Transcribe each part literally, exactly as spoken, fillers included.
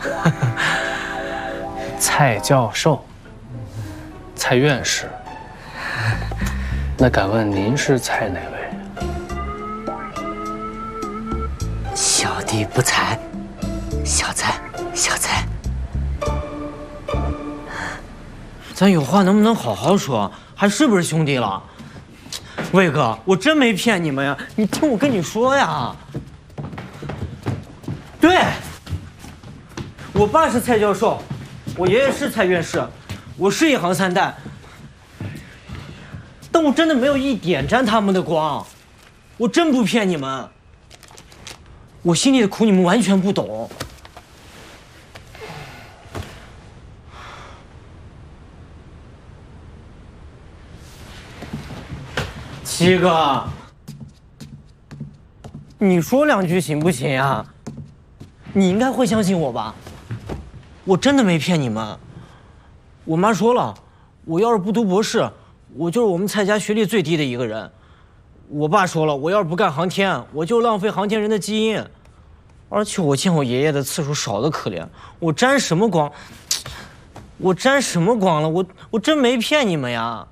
蔡教授，蔡院士。那敢问您是蔡哪位？ 小弟不才，小才，小才。咱有话能不能好好说？还是不是兄弟了？魏哥，我真没骗你们呀！你听我跟你说呀。对，我爸是蔡教授，我爷爷是蔡院士，我是一行三代。但我真的没有一点沾他们的光，我真不骗你们。我心里的苦你们完全不懂。七哥，你说两句行不行啊？你应该会相信我吧？我真的没骗你们。我妈说了，我要是不读博士，我就是我们蔡家学历最低的一个人。我爸说了，我要是不干航天，我就浪费航天人的基因。而且我见我爷爷的次数少得可怜，我沾什么光？我沾什么光了？我我真没骗你们呀！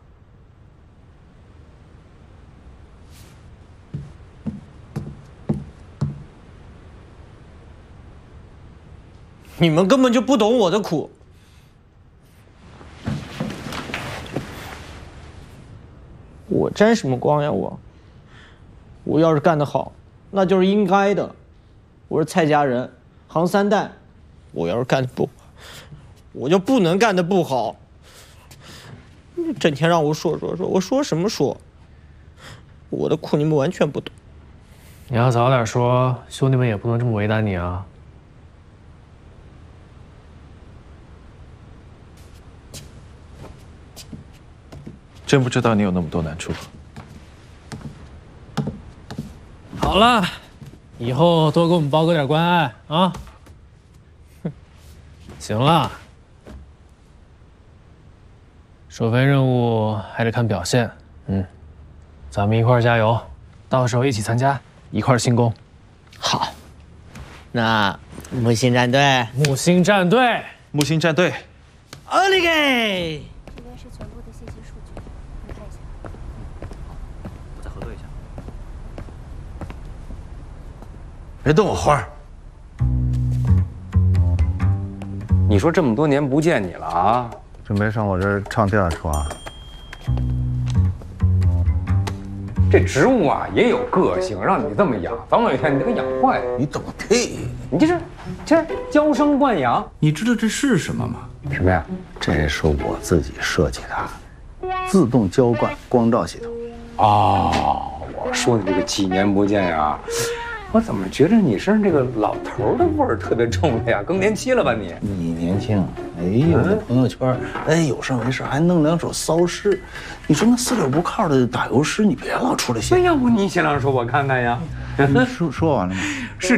你们根本就不懂我的苦。我沾什么光呀？我，我要是干得好，那就是应该的。我是蔡家人，行三代。我要是干得不好，我就不能干得不好。整天让我说说说，我说什么说？我的苦你们完全不懂。 你要早点说，兄弟们也不能这么为难你啊。 真不知道你有那么多难处。 好了，以后多给我们包哥点关爱啊。行了，收费任务还得看表现，嗯，咱们一块儿加油，到时候一起参加，一块儿兴功。 好，那木星战队， 木星战队， 木星战队， 奥利给！ 这边是全部的信息数据，你看一下。 我再核对一下。 别动我花儿！ 你说这么多年不见你了啊？ 准备上我这儿唱第二出啊？ 这植物啊也有个性，让你这么养，早晚有一天你给养坏了。 你懂个屁！ 你这是这娇生惯养， 你知道这是什么吗？ 什么呀？ 这是我自己设计的，自动浇灌光照系统。 哦，我说你这个几年不见呀，我怎么觉得你身上这个老头的味儿特别重呀？更年期了吧你？ 你年轻，哎呦，那朋友圈，哎，有事没事还弄两首骚诗，你说那四六不靠的打油诗，你别老出来写。 那要不你写两首我看看呀？ 说说完了吗？ 是。